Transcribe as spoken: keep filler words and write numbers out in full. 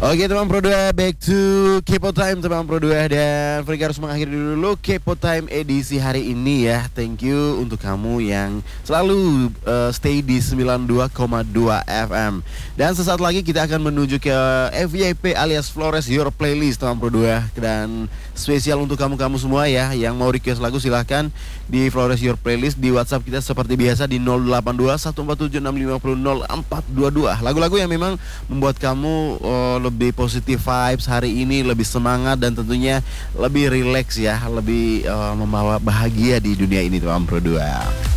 Oke teman Pro dua, back to Kepo Time teman Pro dua. Dan Frika harus mengakhiri dulu Kepo Time edisi hari ini ya. Thank you untuk kamu yang selalu uh, stay di sembilan puluh dua koma dua F M. Dan sesaat lagi kita akan menuju ke F Y P alias Flores Your Playlist teman Pro dua. Dan spesial untuk kamu-kamu semua ya, yang mau request lagu silahkan di Flores Your Playlist di WhatsApp kita seperti biasa di nol delapan dua satu empat tujuh enam lima nol nol empat dua dua. Lagu-lagu yang memang membuat kamu uh, lebih positif vibes hari ini, lebih semangat dan tentunya lebih rileks ya, lebih uh, membawa bahagia di dunia ini teman Pro dua.